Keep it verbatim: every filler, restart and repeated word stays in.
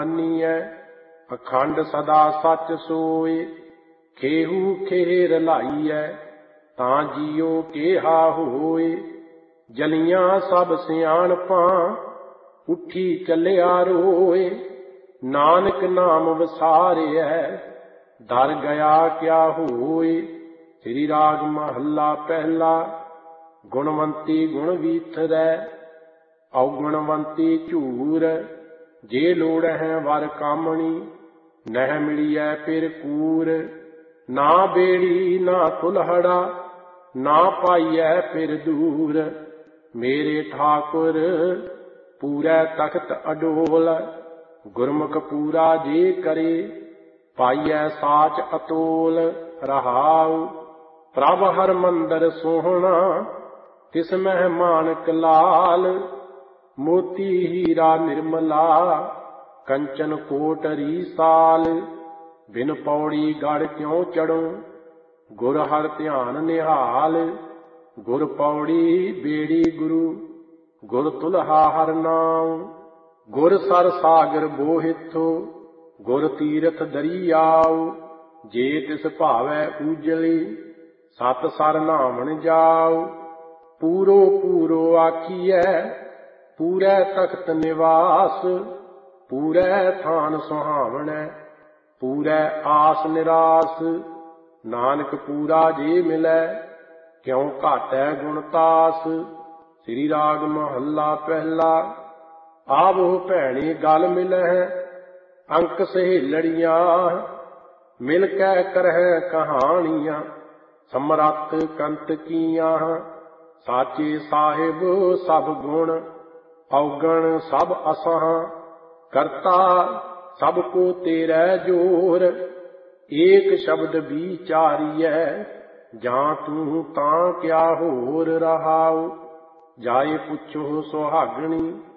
ਮੰਨੀਐ। ਅਖੰਡ ਸਦਾ ਸੱਚ ਸੋਏ, ਖੇਹੂ ਖੇਰ ਲਾਈਐ। ਤਾਂ ਜੀਉ ਕੇਹਾ ਹੋਏ, ਜਲੀਆਂ ਸਭ ਸਿਆਣਪਾਂ। ਉੱਠੀ ਚੱਲਿਆ ਰੋਏ, ਨਾਨਕ ਨਾਮ ਵਸਾਰਿਐ। ਦਰ ਗਿਆ ਕਿਆ ਹੋਏ। ਸ੍ਰੀ ਰਾਗ ਮਹੱਲਾ ਪਹਿਲਾ। ਗੁਣਵੰਤੀ ਗੁਣ ਵੀਥਰੈ, ਔਗੁਣਵੰਤੀ ਝੂਰ। ਜੇ ਲੋੜ ਹੈ ਵਰ ਕਾਮਣੀ, ਨਹਿ ਮਿਲੀਐ ਫਿਰ ਕੂਰ। ਨਾ ਬੇੜੀ ਨਾ ਕੁਲਹੜਾ, ਨਾ ਪਾਈਐ ਫਿਰ ਦੂਰ। ਮੇਰੇ ਠਾਕੁਰ ਪੂਰੈ ਤਖਤ ਅਡੋਲ, ਗੁਰਮੁਖ ਪੂਰਾ ਜੇ ਕਰੇ। ਪਾਈਐ ਸਾਚ ਅਤੋਲ ਰਹਾਉ। ਪ੍ਰਭ ਹਰ ਮੰਦਰ ਸੋਹਣਾ, ਤਿਸ ਮਹਿ ਮਾਨਕ ਲਾਲ। ਮੋਤੀ ਹੀਰਾ ਨਿਰਮਲਾ, ਕੰਚਨ ਕੋਟ ਰੀਸਾਲ। ਬਿਨ ਪੌੜੀ ਗੜ ਕਿਉ ਚੜ੍ਹੂੰ, ਗੁਰ ਹਰ ਧਿਆਨ ਨਿਹਾਲ। ਗੁਰ ਪੌੜੀ ਬੇੜੀ ਗੁਰੂ, ਗੁਰ ਤੁਲਹਾ ਹਰ ਨਾਮ। ਗੁਰ ਸਰ ਸਾਗਰ ਬੋਹਿਥੋ, ਗੁਰ ਤੀਰਥ ਦਰਿਆਉ। ਜੇ ਤਿਸ ਭਾਵੈ ਊਜਲੀ, ਸਤ ਸਰ ਨਾਵਣ ਜਾਉ। ਪੂਰੋ ਪੂਰੋ ਆਖੀਐ, ਪੂਰੈ ਤਖਤ ਨਿਵਾਸ। ਪੂਰੈ ਥਾਨ ਸੁਹਾਵਣੈ, ਪੂਰੈ ਆਸ ਨਿਰਾਸ। ਨਾਨਕ ਪੂਰਾ ਜੇ ਮਿਲੈ, ਕਿਉ ਘਾਟੈ ਗੁਣ ਤਾਸ। ਸ੍ਰੀ ਰਾਗ ਮਹੱਲਾ ਪਹਿਲਾ। ਆਵੋ ਭੈਣੀ ਗਲ ਮਿਲਹਿ, ਅੰਕ ਸਹੇਲੜੀਆਂ। ਮਿਲ ਕੈ ਕਰਹਿ ਕਹਾਣੀਆਂ, ਸਮਰੱਥ ਕੰਤ ਕੀਆਂ। ਸਾਚੇ ਸਾਹਿਬ ਸਭ ਗੁਣ, ਔਗਣ ਸਭ ਅਸਾਂ। ਕਰਤਾ ਸਭ ਕੋ ਤੇਰੈ ਜੋਰ, ਏਕ ਸ਼ਬਦ ਵਿਚਾਰੀਐ। ਜਾਂ ਤੂੰ ਤਾਂ ਕਿਆ ਹੋਰ ਰਹਾਉ। ਜਾਏ ਪੁੱਛੋ ਸੁਹਾਗਣੀ,